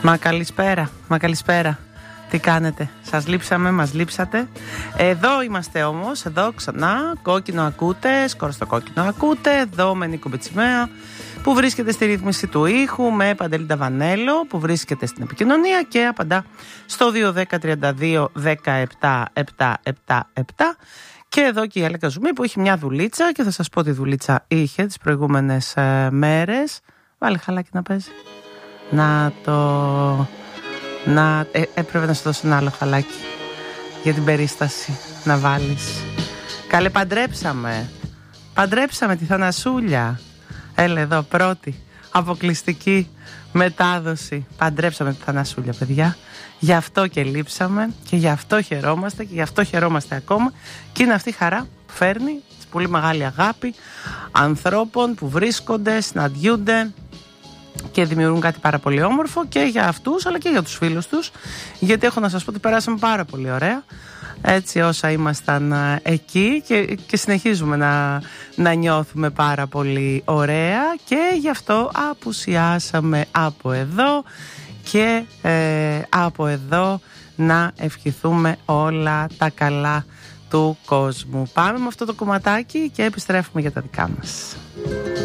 Μα καλησπέρα. Τι κάνετε, σας λείψαμε, μας λείψατε. Εδώ είμαστε όμως, εδώ ξανά. Κόκκινο ακούτε, σκορ στο κόκκινο ακούτε. Εδώ με Νίκο Μπετσιμέα που βρίσκεται στη ρύθμιση του ήχου, με Παντελή Ταβανέλο που βρίσκεται στην επικοινωνία και απαντά στο 210-32-17-777. Και εδώ και η Αλέκα Ζουμή που έχει μια δουλίτσα και θα σας πω τι δουλίτσα είχε τις προηγούμενες μέρες. Βάλε χαλάκι να παίζει. Έπρεπε να σου δώσω ένα άλλο χαλάκι για την περίσταση να βάλεις. Καλέ, παντρέψαμε τη Θανασούλια. Έλα εδώ, πρώτη αποκλειστική μετάδοση. Παντρέψαμε τη Θανασούλια, παιδιά. Γι' αυτό και λείψαμε και γι' αυτό χαιρόμαστε και γι' αυτό χαιρόμαστε ακόμα. Και είναι αυτή η χαρά που φέρνει πολύ μεγάλη αγάπη ανθρώπων που βρίσκονται, συναντιούνται και δημιουργούν κάτι πάρα πολύ όμορφο και για αυτούς αλλά και για τους φίλους τους, γιατί έχω να σας πω ότι περάσαμε πάρα πολύ ωραία έτσι όσα ήμασταν εκεί και συνεχίζουμε να νιώθουμε πάρα πολύ ωραία και γι' αυτό απουσιάσαμε από εδώ και από εδώ να ευχηθούμε όλα τα καλά του κόσμου. Πάμε με αυτό το κομματάκι και επιστρέφουμε για τα δικά μας.